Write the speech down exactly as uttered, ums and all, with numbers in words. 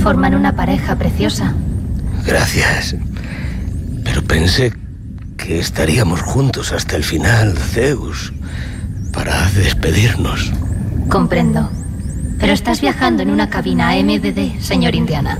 Forman una pareja preciosa. Gracias. Pero pensé que estaríamos juntos hasta el final, Zeus, para despedirnos. Comprendo. Pero estás viajando en una cabina A M D D, señor Indiana.